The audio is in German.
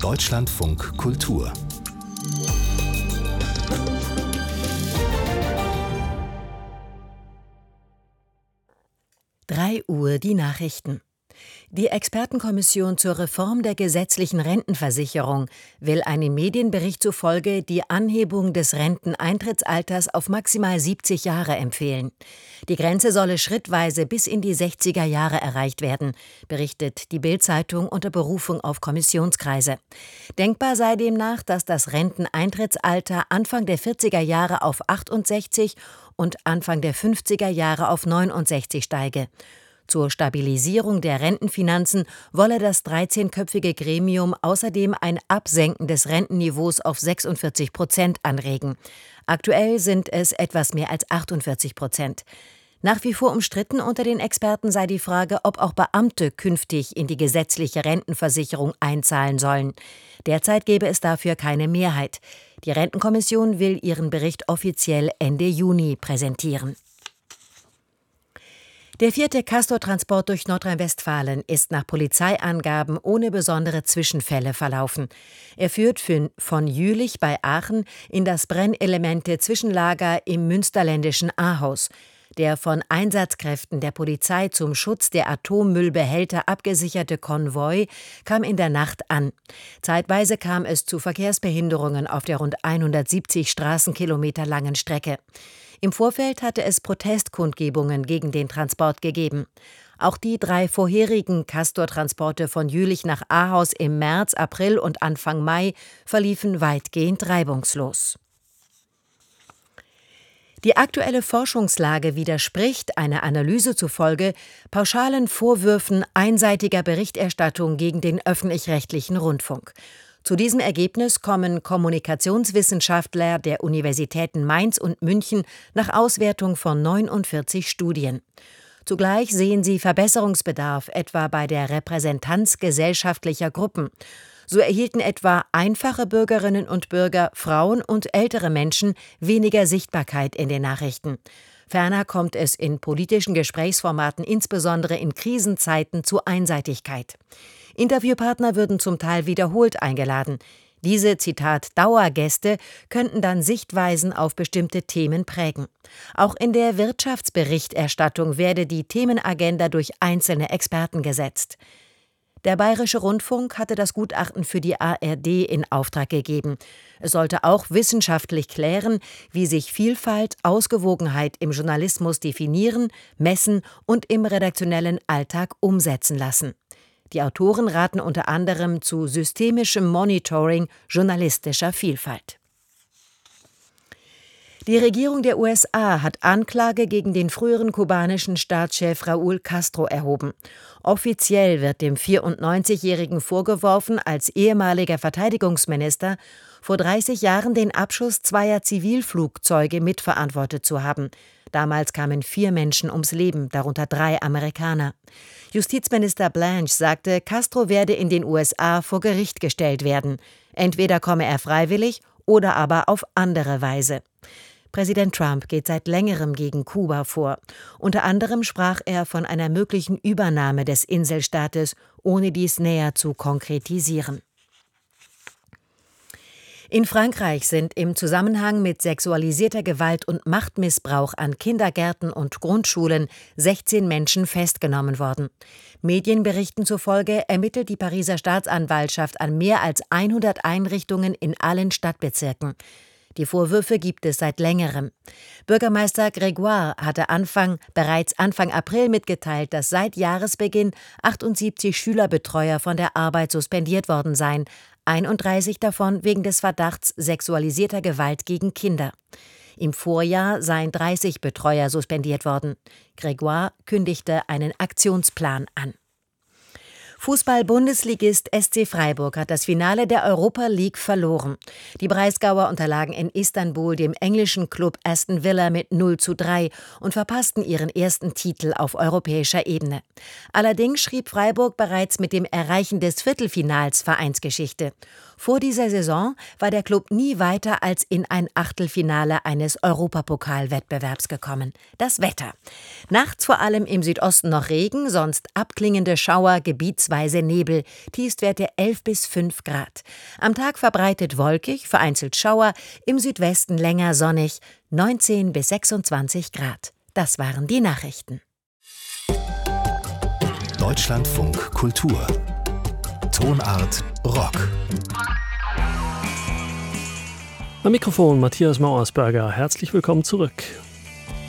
Deutschlandfunk Kultur. 3 Uhr die Nachrichten. Die Expertenkommission zur Reform der gesetzlichen Rentenversicherung will einem Medienbericht zufolge die Anhebung des Renteneintrittsalters auf maximal 70 Jahre empfehlen. Die Grenze solle schrittweise bis in die 60er Jahre erreicht werden, berichtet die Bild-Zeitung unter Berufung auf Kommissionskreise. Denkbar sei demnach, dass das Renteneintrittsalter Anfang der 40er Jahre auf 68 und Anfang der 50er Jahre auf 69 steige. Zur Stabilisierung der Rentenfinanzen wolle das 13-köpfige Gremium außerdem ein Absenken des Rentenniveaus auf 46% anregen. Aktuell sind es etwas mehr als 48%. Nach wie vor umstritten unter den Experten sei die Frage, ob auch Beamte künftig in die gesetzliche Rentenversicherung einzahlen sollen. Derzeit gäbe es dafür keine Mehrheit. Die Rentenkommission will ihren Bericht offiziell Ende Juni präsentieren. Der 4. Castor-Transport durch Nordrhein-Westfalen ist nach Polizeiangaben ohne besondere Zwischenfälle verlaufen. Er führt von Jülich bei Aachen in das Brennelemente-Zwischenlager im münsterländischen Ahaus. Der von Einsatzkräften der Polizei zum Schutz der Atommüllbehälter abgesicherte Konvoi kam in der Nacht an. Zeitweise kam es zu Verkehrsbehinderungen auf der rund 170 Straßenkilometer langen Strecke. Im Vorfeld hatte es Protestkundgebungen gegen den Transport gegeben. Auch die 3 vorherigen Castor-Transporte von Jülich nach Ahaus im März, April und Anfang Mai verliefen weitgehend reibungslos. Die aktuelle Forschungslage widerspricht, einer Analyse zufolge, pauschalen Vorwürfen einseitiger Berichterstattung gegen den öffentlich-rechtlichen Rundfunk. Zu diesem Ergebnis kommen Kommunikationswissenschaftler der Universitäten Mainz und München nach Auswertung von 49 Studien. Zugleich sehen sie Verbesserungsbedarf etwa bei der Repräsentanz gesellschaftlicher Gruppen. So erhielten etwa einfache Bürgerinnen und Bürger, Frauen und ältere Menschen weniger Sichtbarkeit in den Nachrichten. Ferner kommt es in politischen Gesprächsformaten insbesondere in Krisenzeiten zu Einseitigkeit. Interviewpartner würden zum Teil wiederholt eingeladen. Diese, Zitat, Dauergäste könnten dann Sichtweisen auf bestimmte Themen prägen. Auch in der Wirtschaftsberichterstattung werde die Themenagenda durch einzelne Experten gesetzt. Der Bayerische Rundfunk hatte das Gutachten für die ARD in Auftrag gegeben. Es sollte auch wissenschaftlich klären, wie sich Vielfalt, Ausgewogenheit im Journalismus definieren, messen und im redaktionellen Alltag umsetzen lassen. Die Autoren raten unter anderem zu systemischem Monitoring journalistischer Vielfalt. Die Regierung der USA hat Anklage gegen den früheren kubanischen Staatschef Raúl Castro erhoben. Offiziell wird dem 94-Jährigen vorgeworfen, als ehemaliger Verteidigungsminister vor 30 Jahren den Abschuss 2 Zivilflugzeuge mitverantwortet zu haben. Damals kamen 4 Menschen ums Leben, darunter 3 Amerikaner. Justizminister Blanche sagte, Castro werde in den USA vor Gericht gestellt werden. Entweder komme er freiwillig oder aber auf andere Weise. Präsident Trump geht seit längerem gegen Kuba vor. Unter anderem sprach er von einer möglichen Übernahme des Inselstaates, ohne dies näher zu konkretisieren. In Frankreich sind im Zusammenhang mit sexualisierter Gewalt und Machtmissbrauch an Kindergärten und Grundschulen 16 Menschen festgenommen worden. Medienberichten zufolge ermittelt die Pariser Staatsanwaltschaft an mehr als 100 Einrichtungen in allen Stadtbezirken. Die Vorwürfe gibt es seit längerem. Bürgermeister Grégoire hatte bereits Anfang April mitgeteilt, dass seit Jahresbeginn 78 Schülerbetreuer von der Arbeit suspendiert worden seien, 31 davon wegen des Verdachts sexualisierter Gewalt gegen Kinder. Im Vorjahr seien 30 Betreuer suspendiert worden. Grégoire kündigte einen Aktionsplan an. Fußball-Bundesligist SC Freiburg hat das Finale der Europa League verloren. Die Breisgauer unterlagen in Istanbul dem englischen Klub Aston Villa mit 0:3 und verpassten ihren ersten Titel auf europäischer Ebene. Allerdings schrieb Freiburg bereits mit dem Erreichen des Viertelfinals Vereinsgeschichte. Vor dieser Saison war der Klub nie weiter als in ein Achtelfinale eines Europapokalwettbewerbs gekommen. Das Wetter. Nachts vor allem im Südosten noch Regen, sonst abklingende Schauer gebietsweise teilweise Nebel, Tiefstwerte 11 bis 5 Grad. Am Tag verbreitet wolkig, vereinzelt Schauer, im Südwesten länger sonnig, 19 bis 26 Grad. Das waren die Nachrichten. Deutschlandfunk Kultur. Tonart Rock. Am Mikrofon Matthias Mauersberger. Herzlich willkommen zurück.